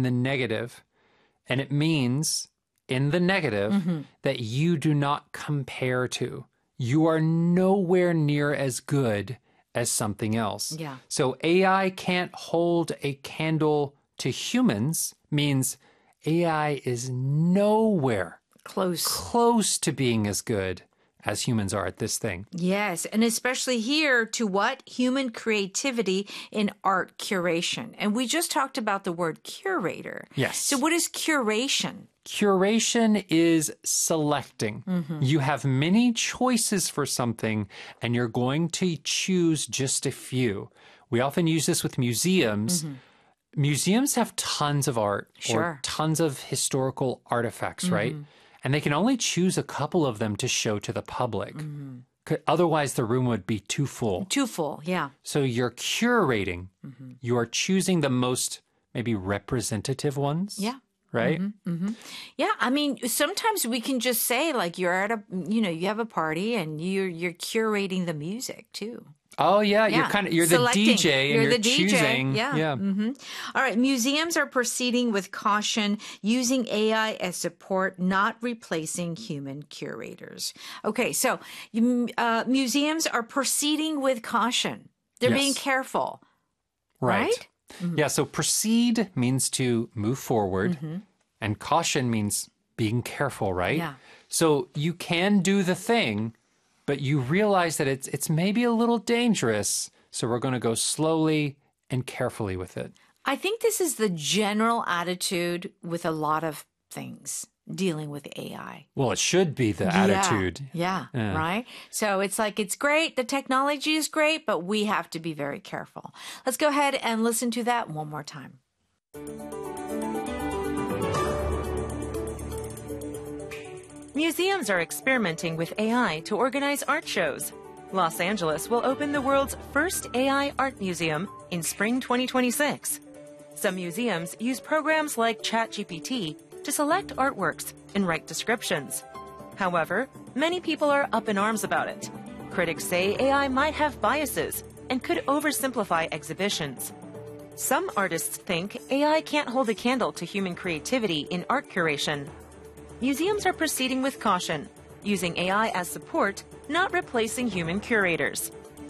the negative. And it means in the negative that you do not compare to. You are nowhere near as good as something else. Yeah. So AI can't hold a candle to humans means AI is nowhere close to being as good as humans are at this thing. Yes, and especially here to what? Human creativity in art curation. And we just talked about the word curator. Yes. So what is curation? Curation is selecting. You have many choices for something, and you're going to choose just a few. We often use this with museums. Museums have tons of art or tons of historical artifacts, right? And they can only choose a couple of them to show to the public. Otherwise, the room would be too full. Too full, yeah. So you're curating. You are choosing the most maybe representative ones. Yeah. Right? Yeah, I mean, sometimes we can just say like you're at you have a party and you're curating the music too. Oh yeah, you're Selecting. the DJ and you're the DJ. choosing. Yeah. All right, museums are proceeding with caution, using AI as support, not replacing human curators. Okay, so museums are proceeding with caution. They're being careful. Right? Yeah, so proceed means to move forward, and caution means being careful, right? Yeah. So you can do the thing, but you realize that it's maybe a little dangerous, so we're going to go slowly and carefully with it. I think this is the general attitude with a lot of things dealing with AI. Well, it should be the attitude. Yeah, right? So it's like, it's great. The technology is great, but we have to be very careful. Let's go ahead and listen to that one more time. Museums are experimenting with AI to organize art shows. Los Angeles will open the world's first AI art museum in spring 2026. Some museums use programs like ChatGPT to select artworks and write descriptions. However, many people are up in arms about it. Critics say AI might have biases and could oversimplify exhibitions. Some artists think AI can't hold a candle to human creativity in art curation. Museums are proceeding with caution, using AI as support, not replacing human curators.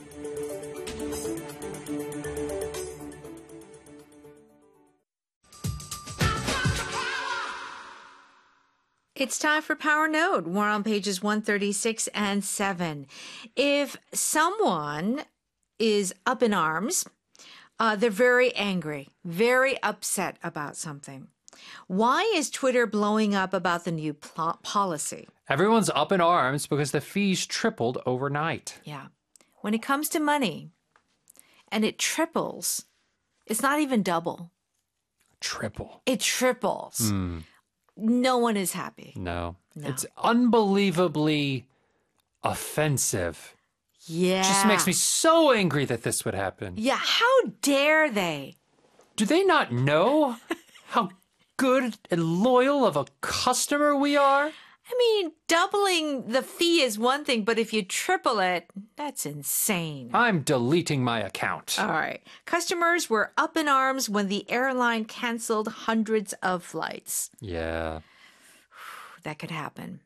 It's time for Power Node. We're on pages 136 and 7. If someone is up in arms, they're very angry, very upset about something. Why is Twitter blowing up about the new policy? Everyone's up in arms because the fees tripled overnight. Yeah. When it comes to money and it triples, it's not even double. Triple. It triples. No one is happy. No. It's unbelievably offensive. Yeah. It just makes me so angry that this would happen. Yeah, how dare they? Do they not know how good and loyal of a customer we are? I mean, doubling the fee is one thing, but if you triple it, that's insane. I'm deleting my account. All right. Customers were up in arms when the airline canceled hundreds of flights. Yeah. That could happen.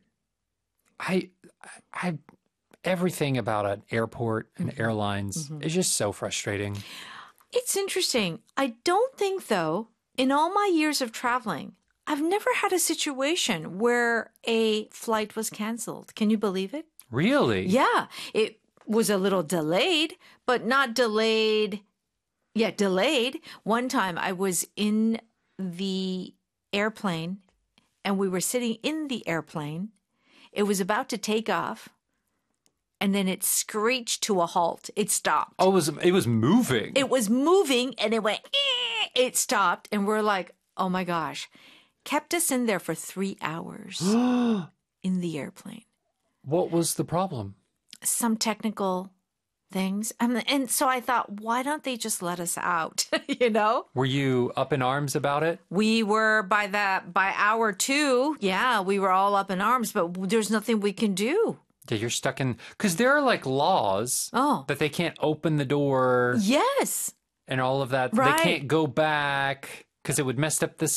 I everything about an airport and airlines is just so frustrating. It's interesting. I don't think, though, in all my years of traveling, I've never had a situation where a flight was canceled. Can you believe it? Really? Yeah. It was a little delayed, but not delayed. Yeah, delayed. One time I was in the airplane and we were sitting in the airplane. It was about to take off and then it screeched to a halt. It stopped. Oh, it was moving. It was moving and it went, eh! It stopped. And we're like, oh my gosh. Kept us in there for 3 hours in the airplane. What was the problem? Some technical things. And so I thought, why don't they just let us out? You know? Were you up in arms about it? We were by hour 2. Yeah, we were all up in arms, but there's nothing we can do. Yeah, you're stuck in, because there are like laws that they can't open the door. Yes. And all of that. Right. They can't go back because it would mess up the